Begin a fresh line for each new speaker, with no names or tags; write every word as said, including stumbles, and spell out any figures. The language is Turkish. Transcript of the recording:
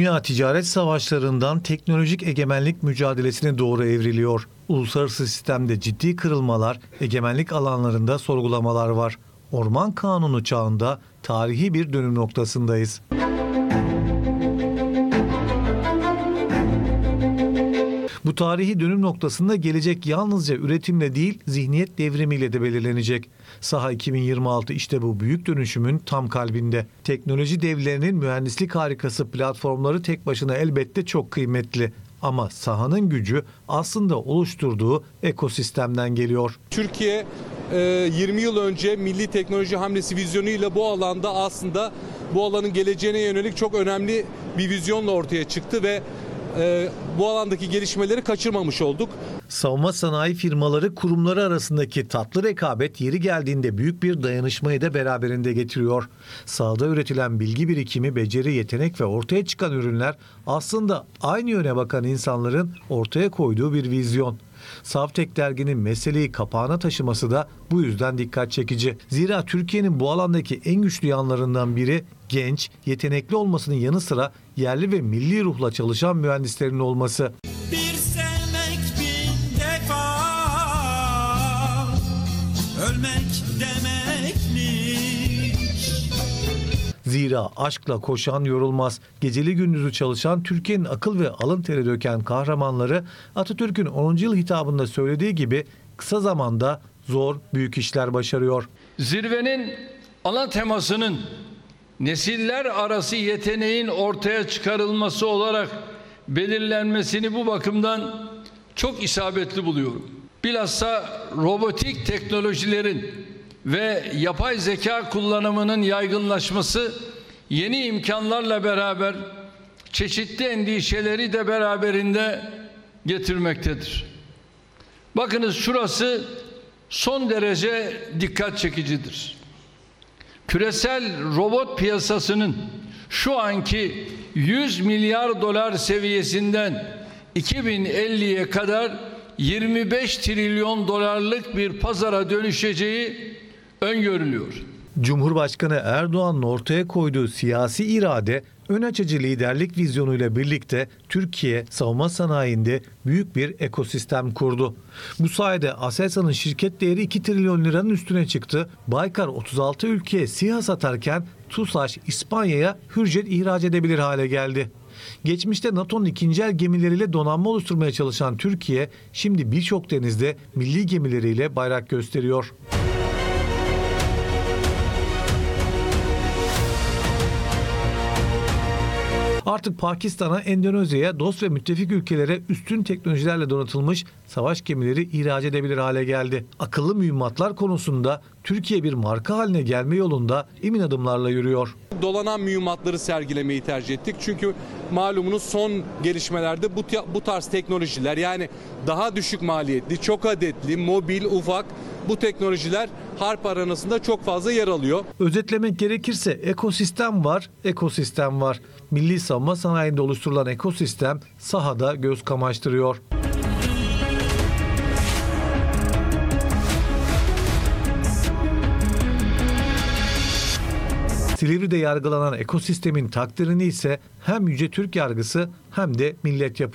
Dünya ticaret savaşlarından teknolojik egemenlik mücadelesine doğru evriliyor. Uluslararası sistemde ciddi kırılmalar, egemenlik alanlarında sorgulamalar var. Orman Kanunu çağında tarihi bir dönüm noktasındayız. Bu tarihi dönüm noktasında gelecek yalnızca üretimle değil, zihniyet devrimiyle de belirlenecek. Saha iki bin yirmi altı işte bu büyük dönüşümün tam kalbinde. Teknoloji devlerinin mühendislik harikası platformları tek başına elbette çok kıymetli. Ama sahanın gücü aslında oluşturduğu ekosistemden geliyor.
Türkiye yirmi yıl önce milli teknoloji hamlesi vizyonuyla bu alanda aslında bu alanın geleceğine yönelik çok önemli bir vizyonla ortaya çıktı ve bu alandaki gelişmeleri kaçırmamış olduk.
Savunma sanayi firmaları kurumları arasındaki tatlı rekabet yeri geldiğinde büyük bir dayanışmayı da beraberinde getiriyor. Sahada üretilen bilgi birikimi, beceri, yetenek ve ortaya çıkan ürünler aslında aynı yöne bakan insanların ortaya koyduğu bir vizyon. Savtek derginin meseleyi kapağına taşıması da bu yüzden dikkat çekici. Zira Türkiye'nin bu alandaki en güçlü yanlarından biri genç, yetenekli olmasının yanı sıra yerli ve milli ruhla çalışan mühendislerin olması.
Bir sevmek bin defa, ölmek demekmiş.
Zira aşkla koşan yorulmaz. Geceli gündüzü çalışan, Türkiye'nin akıl ve alın teri döken kahramanları Atatürk'ün onuncu yıl hitabında söylediği gibi kısa zamanda zor, büyük işler başarıyor.
Zirvenin ana temasının nesiller arası yeteneğin ortaya çıkarılması olarak belirlenmesini bu bakımdan çok isabetli buluyorum. Bilhassa robotik teknolojilerin ve yapay zeka kullanımının yaygınlaşması yeni imkanlarla beraber çeşitli endişeleri de beraberinde getirmektedir. Bakınız şurası son derece dikkat çekicidir. Küresel robot piyasasının şu anki yüz milyar dolar seviyesinden iki bin elliye kadar yirmi beş trilyon dolarlık bir pazara dönüşeceği öngörülüyor.
Cumhurbaşkanı Erdoğan'ın ortaya koyduğu siyasi irade, ön açıcı liderlik vizyonuyla birlikte Türkiye savunma sanayinde büyük bir ekosistem kurdu. Bu sayede Aselsan'ın şirket değeri iki trilyon liranın üstüne çıktı. Baykar otuz altı ülkeye SİHA satarken TUSAŞ İspanya'ya Hürjet ihraç edebilir hale geldi. Geçmişte NATO'nun ikinci el gemileriyle donanma oluşturmaya çalışan Türkiye, şimdi birçok denizde milli gemileriyle bayrak gösteriyor. Artık Pakistan'a, Endonezya'ya, dost ve müttefik ülkelere üstün teknolojilerle donatılmış savaş gemileri ihraç edebilir hale geldi. Akıllı mühimmatlar konusunda Türkiye bir marka haline gelme yolunda emin adımlarla yürüyor.
Dolanan mühimmatları sergilemeyi tercih ettik. Çünkü malumunuz son gelişmelerde bu, bu tarz teknolojiler, yani daha düşük maliyetli, çok adetli, mobil, ufak bu teknolojiler harp arenasında çok fazla yer alıyor.
Özetlemek gerekirse ekosistem var, ekosistem var. Milli savunma sanayinde oluşturulan ekosistem sahada göz kamaştırıyor. Silivri'de yargılanan ekosistemin takdirini ise hem Yüce Türk yargısı hem de millet yapacak.